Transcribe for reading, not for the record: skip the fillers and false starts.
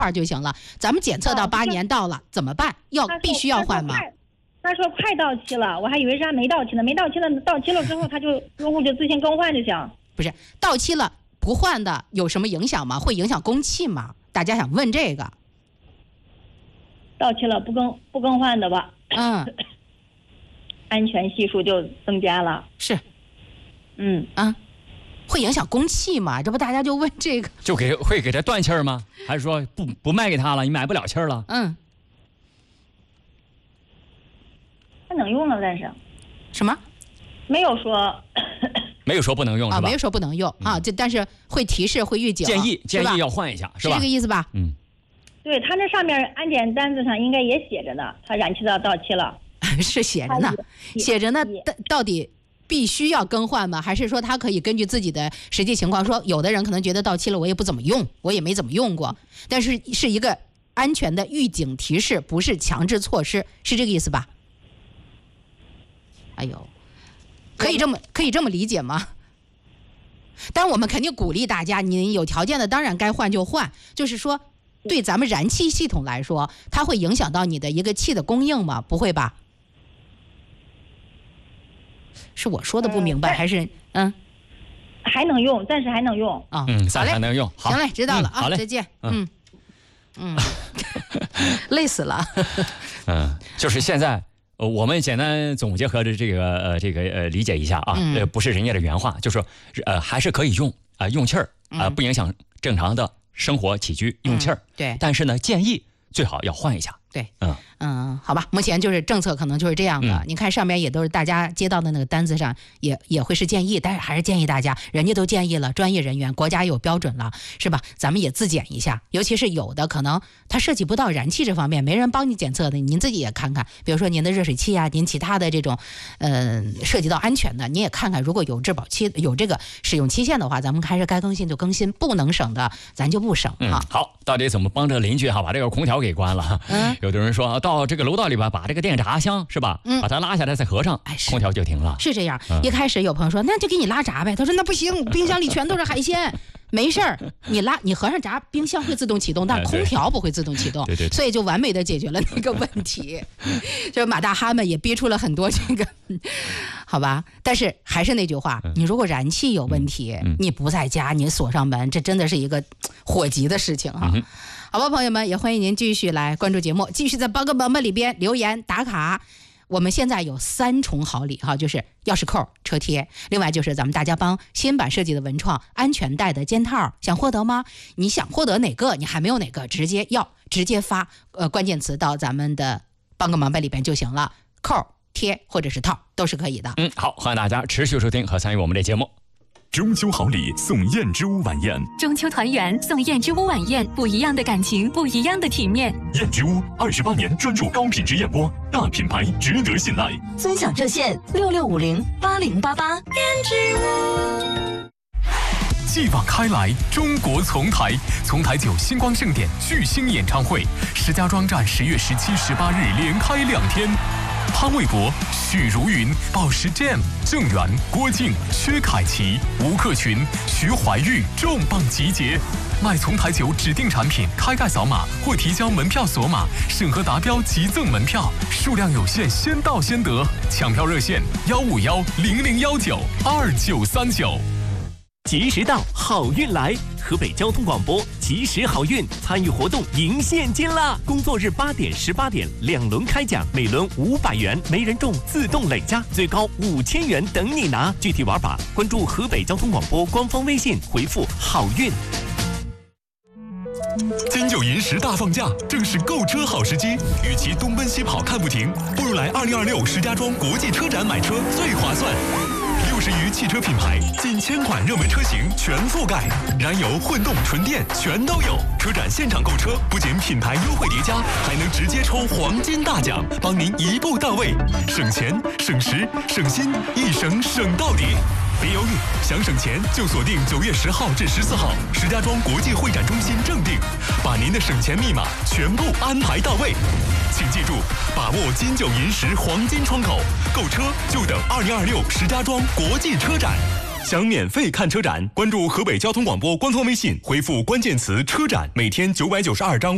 就行了。咱们检测到8年到了怎么办？必须要换吗？ 他说快到期了，我还以为是还没到期呢。到期了之后，用户就自行更换就行。 不是到期了不换的有什么影响吗？会影响公契吗？大家想问这个。 到期了不更换的吧？安全系数就增加了。 是。会影响公契吗？这不大家就问这个。 会给他断气儿吗？还是说不卖给他了？你买不了气儿了？ 它能用了，但是什么？ 没有说不能用是吧？ 没有说不能用啊，但是会提示会预警， 建议要换一下，是吧？ 是这个意思吧？ 对，他那上面安检单子上应该也写着呢，他燃气到期了。 是写着呢，到底必须要更换吗？还是说他可以根据自己的实际情况说，有的人可能觉得到期了我也不怎么用，我也没怎么用过，但是是一个安全的预警提示，不是强制措施，是这个意思吧？哎呦，可以这么理解吗？但我们肯定鼓励大家，你有条件的当然该换就换，就是说对咱们燃气系统来说，它会影响到你的一个气的供应吗？不会吧？是我说的不明白，还是还能用，暂时还能用啊？ 暂时还能用。 行嘞，知道了啊， 好嘞， 再见。累死了。 就是现在。我们简单总结和这个理解一下啊，不是人家的原话，就是说还是可以用用气儿不影响正常的生活起居用气儿。 对， 但是呢，建议最好要换一下。 对，好吧，目前就是政策可能就是这样的。你看上面也都是大家接到的那个单子上也会是建议，但是还是建议大家，人家都建议了，专业人员，国家有标准了，是吧？咱们也自检一下，尤其是有的可能它涉及不到燃气这方面，没人帮你检测的，您自己也看看，比如说您的热水器啊，您其他的这种涉及到安全的，你也看看，如果有质保期有这个使用期限的话，咱们还是该更新就更新，不能省的咱就不省啊。 好，到底怎么帮着邻居把这个空调给关了？有的人说到这个楼道里边把这个电闸箱是吧，把它拉下来再合上，空调就停了。 是这样。一开始有朋友说那就给你拉闸呗，他说那不行，冰箱里全都是海鲜。没事儿，你合上闸，冰箱会自动启动，但空调不会自动启动。 对， 所以就完美的解决了那个问题。就是马大哈们也逼出了很多这个，好吧？但是还是那句话，你如果燃气有问题，你不在家，你锁上门，这真的是一个火急的事情哈。好吧，朋友们，也欢迎您继续来关注节目，继续在帮个忙们里边留言打卡。我们现在有3重好礼哈，就是钥匙扣、车贴，另外就是咱们大家帮新版设计的文创安全带的肩套，想获得吗？你想获得哪个，你还没有哪个，直接发关键词到咱们的帮个忙呗里边就行了，扣、贴或者是套都是可以的。 好，欢迎大家持续收听和参与我们的节目。 中秋好礼送燕之屋晚宴， 中秋团圆送燕之屋晚宴，不一样的感情，不一样的体面。 燕之屋28年专注高品质燕窝，大品牌值得信赖。 尊享热线66508088。燕之屋。 继往开来，中国丛台9星光盛典巨星演唱会，石家庄站10月17、18日连开2天。潘玮柏、许茹芸、宝石 Jam、郑源、郭靖、薛凯琪、吴克群、徐怀钰重磅集结。买丛台酒指定产品，开盖扫码或提交门票锁码，审核达标即赠门票，数量有限，先到先得。抢票热线15100192939。 及时到，好运来！河北交通广播及时好运参与活动赢现金啦！工作日8点、18点2轮开奖，每轮500元，没人中自动累加，最高5000元等你拿。具体玩法关注河北交通广播官方微信，回复好运。 金九银10大放假，正是购车好时机。与其东奔西跑看不停，不如来2026石家庄国际车展买车最划算。60余汽车品牌，近1000款热门车型全覆盖，燃油、混动、纯电全都有。车展现场购车，不仅品牌优惠叠加，还能直接抽黄金大奖，帮您一步到位，省钱、省时、省心，一省省到底。别犹豫，想省钱就锁定9月10号至14号石家庄国际会展中心正定，把您的省钱密码全部安排到位。请记住，把握金9银10黄金窗口，购车就等2026石家庄国际车展。想免费看车展，关注河北交通广播官方微信，回复关键词车展，每天992张